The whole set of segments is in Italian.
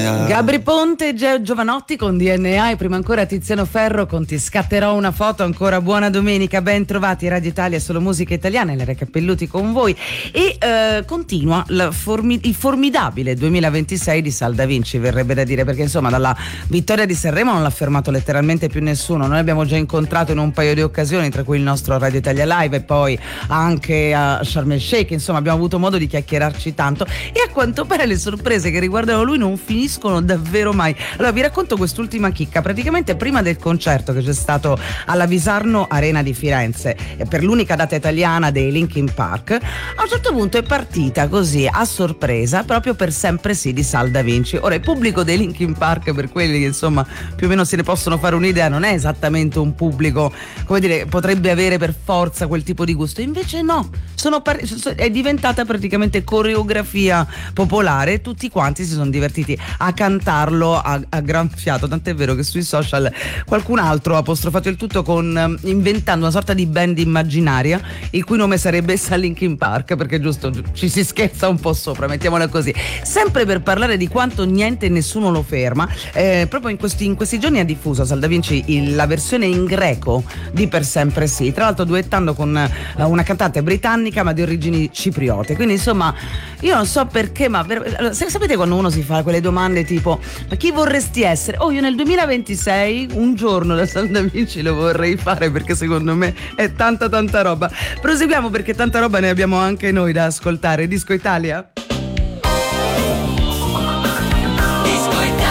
Gabri Ponte, Giovanotti con DNA e prima ancora Tiziano Ferro con Ti scatterò una foto. Ancora buona domenica, ben trovati. Radio Italia, solo musica italiana, Ilaria Cappelluti con voi e continua il formidabile 2026 di Sal Da Vinci, verrebbe da dire, perché insomma dalla vittoria di Sanremo non l'ha fermato letteralmente più nessuno. Noi abbiamo già incontrato in un paio di occasioni, tra cui il nostro Radio Italia Live e poi anche a Sharm el Sheikh, insomma abbiamo avuto modo di chiacchierarci tanto e a quanto pare le sorprese che riguardano lui non finiscono davvero mai. Allora vi racconto quest'ultima chicca. Praticamente prima del concerto che c'è stato alla Visarno Arena di Firenze per l'unica data italiana dei Linkin Park, a un certo punto è partita così a sorpresa proprio Per sempre sì di Sal Da Vinci. Ora il pubblico dei Linkin Park, per quelli che insomma più o meno se ne possono fare un'idea, non è esattamente un pubblico, come dire, potrebbe avere per forza quel tipo di gusto, invece no, è diventata praticamente coreografia popolare, tutti quanti si sono divertiti a cantarlo a gran fiato, tant'è vero che sui social qualcun altro ha apostrofato il tutto inventando una sorta di band immaginaria il cui nome sarebbe Linkin Park, perché giusto ci si scherza un po' sopra, mettiamola così. Sempre per parlare di quanto niente e nessuno lo ferma, proprio in questi giorni ha diffuso Sal Da Vinci la versione in greco di Per sempre sì, tra l'altro duettando con una cantante britannica ma di origini cipriote, quindi insomma io non so perché, ma sapete quando uno si fa quelle domande tipo ma chi vorresti essere? Io nel 2026 un giorno da Sal Da Vinci lo vorrei fare, perché secondo me è tanta roba. Proseguiamo perché tanta roba ne abbiamo anche noi da ascoltare. Disco Italia?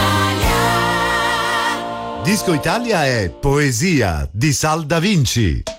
Disco Italia è Poesia di Sal Da Vinci.